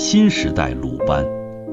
新时代鲁班。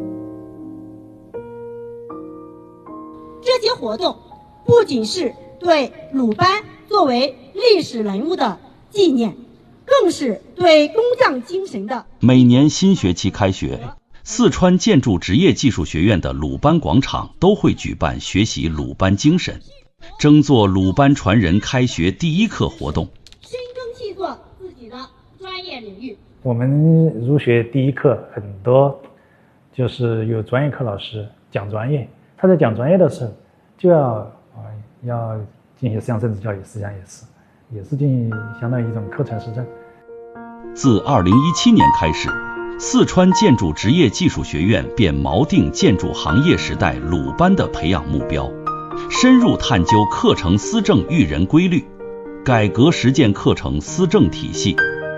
这些活动不仅是对鲁班作为历史人物的纪念，更是对工匠精神的。 每年新学期开学，四川建筑职业技术学院的鲁班广场都会举办学习鲁班精神，争做鲁班传人开学第一课活动。 深耕细作自己的专业领域。 我们入学第一课很多就是有专业课老师讲专业，他在讲专业的时候就要进行思想政治教育，实际上也是进行相当于一种课程实证。 自2017年开始，四川建筑职业技术学院便锚定建筑行业时代鲁班的培养目标，深入探究课程思政育人规律，改革实践课程思政体系。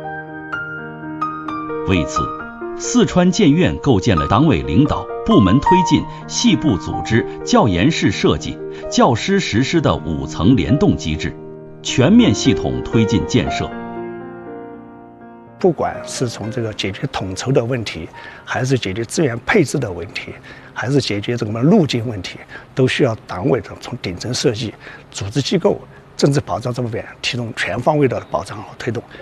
为此，四川建院构建了党委领导、部门推进、系部组织、教研室设计、教师实施的5层联动机制，全面系统推进建设。 不管是从这个解决统筹的问题，还是解决资源配置的问题，还是解决这个路径问题，都需要党委的从顶层设计、组织机构、政治保障这方面提供全方位的保障和推动。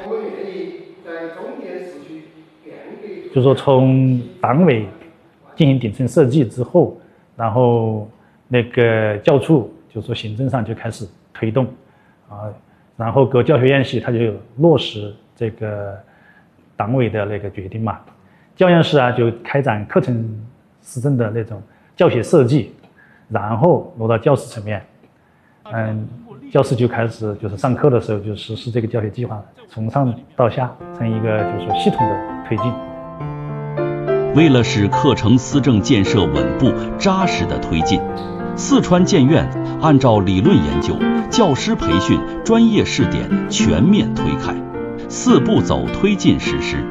就是说从党委进行顶层设计之后，然后那个教处就是说行政上就开始推动然后各教学院系它就落实这个党委的那个决定嘛。教研室就开展课程思政的那种教学设计，然后落到教师层面，教师就开始就是上课的时候就实施这个教学计划，从上到下成一个就是说系统的推进。 为了使课程思政建设稳步扎实的推进，四川建院按照理论研究、教师培训、专业试点全面推开4步走推进实施。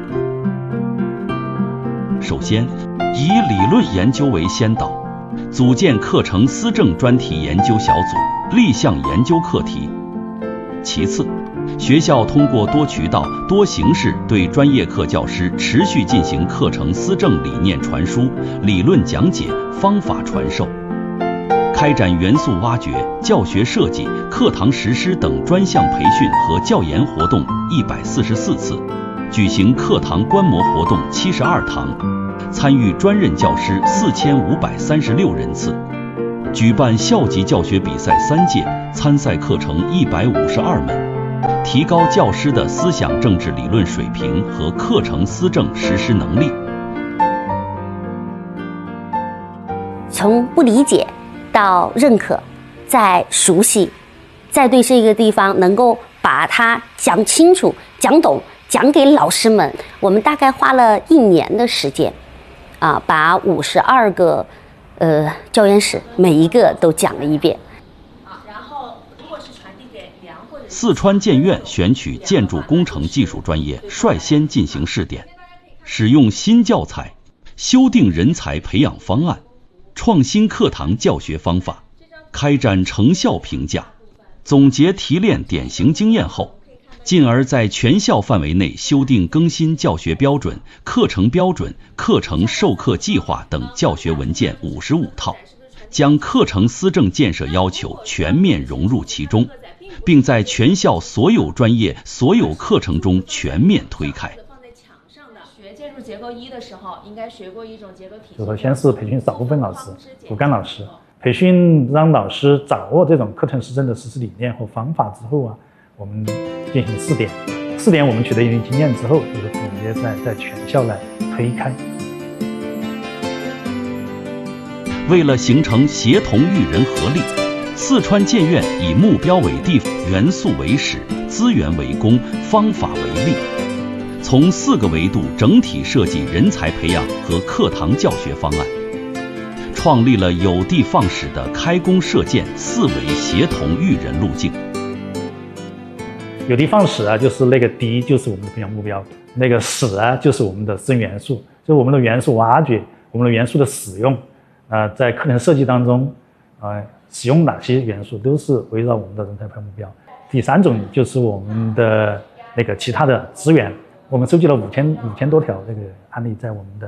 首先，以理论研究为先导，组建课程思政专题研究小组，立项研究课题。其次，学校通过多渠道、多形式对专业课教师持续进行课程思政理念传输、理论讲解、方法传授，开展元素挖掘、教学设计、课堂实施等专项培训和教研活动144次，举行课堂观摩活动72堂，参与专任教师4536人次，举办校级教学比赛3届，参赛课程152门，提高教师的思想政治理论水平和课程思政实施能力。 从不理解到认可，再熟悉，再对这个地方能够把它讲清楚、讲懂，讲给老师们。我们大概花了1年的时间，把52个教研室每一个都讲了一遍。 四川建院选取建筑工程技术专业率先进行试点，使用新教材，修订人才培养方案，创新课堂教学方法，开展成效评价，总结提炼典型经验后，进而在全校范围内修订更新教学标准、课程标准、课程授课计划等教学文件55套，将课程思政建设要求全面融入其中，并在全校所有专业、所有课程中全面推开。 学建筑结构1的时候，应该学过一种结构体系。 就是说，先是培训少部分老师、骨干老师，培训让老师掌握这种课程思政的实施理念和方法之后我们进行试点。试点我们取得一定经验之后，就是总结在全校来推开。 为了形成协同育人合力，四川建院以目标为地，元素为始，资源为公，方法为力，从4个维度整体设计人才培养和课堂教学方案，创立了有的放矢的开工射箭4维协同育人路径。 有的放矢就是那个的就是我们的培养目标，那个矢就是我们的生元素，就是我们的元素挖掘，我们的元素的使用，在课程设计当中，使用哪些元素都是围绕我们的人才培养目标。第3种就是我们的那个其他的资源，我们收集了5000多条这个案例在我们的